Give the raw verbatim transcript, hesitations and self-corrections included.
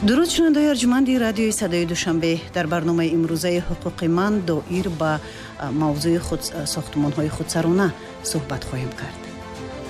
дуруд шунавандаи арҷуманди радиои садои душанбе, дар барномаи имрӯзаи ҳуқуқи ман доир ба мавзӯи худ сохтмонҳои худсарона суҳбат хоҳем кард.